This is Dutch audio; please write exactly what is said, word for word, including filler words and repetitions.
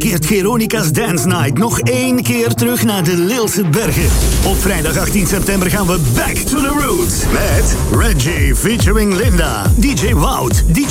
keert Veronica's Dance Night nog één keer terug naar de Leelse Bergen. Op vrijdag achttien september gaan we back to the roots. Met Reggie featuring Linda, D J Wout, D